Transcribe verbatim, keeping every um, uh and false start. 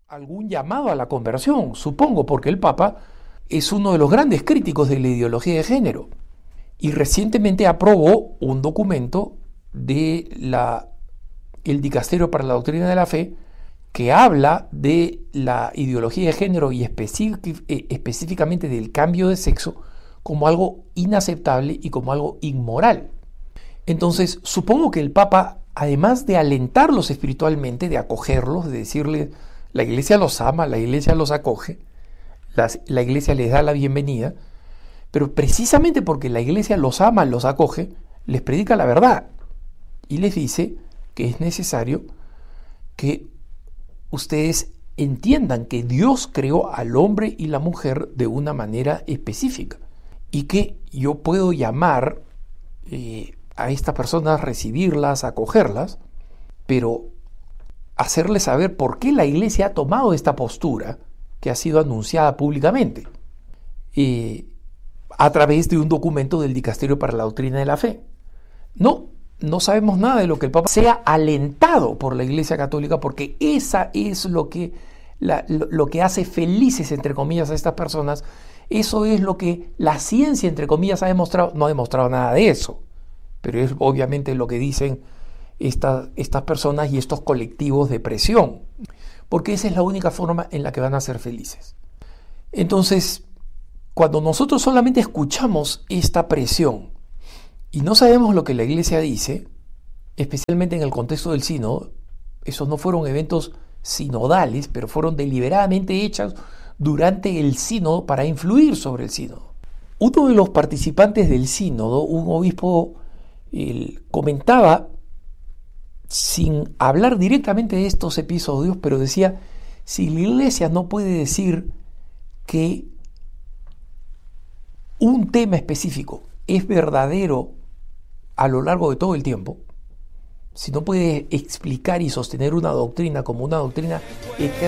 algún llamado a la conversión, supongo, porque el Papa es uno de los grandes críticos de la ideología de género y recientemente aprobó un documento de la, el Dicasterio para la Doctrina de la Fe que habla de la ideología de género y específic, eh, específicamente del cambio de sexo como algo inaceptable y como algo inmoral. Entonces, supongo que el Papa, además de alentarlos espiritualmente, de acogerlos, de decirles, la Iglesia los ama, la Iglesia los acoge, las, la Iglesia les da la bienvenida, pero precisamente porque la Iglesia los ama, los acoge, les predica la verdad y les dice que es necesario que ustedes entiendan que Dios creó al hombre y la mujer de una manera específica y que yo puedo llamar eh, a estas personas, recibirlas, acogerlas, pero hacerles saber por qué la Iglesia ha tomado esta postura que ha sido anunciada públicamente eh, a través de un documento del Dicasterio para la Doctrina de la Fe. No, no sabemos nada de lo que el Papa sea alentado por la Iglesia Católica, porque esa es lo que, la, lo, lo que hace felices, entre comillas, a estas personas. Eso es lo que la ciencia, entre comillas, ha demostrado. No ha demostrado nada de eso, pero es obviamente lo que dicen Esta, estas personas y estos colectivos de presión, porque esa es la única forma en la que van a ser felices. Entonces, cuando nosotros solamente escuchamos esta presión y no sabemos lo que la Iglesia dice, especialmente en el contexto del sínodo, esos no fueron eventos sinodales, pero fueron deliberadamente hechos durante el sínodo para influir sobre el sínodo. Uno de los participantes del sínodo, un obispo, él comentaba, sin hablar directamente de estos episodios, pero decía, si la Iglesia no puede decir que un tema específico es verdadero a lo largo de todo el tiempo, si no puede explicar y sostener una doctrina como una doctrina eterna,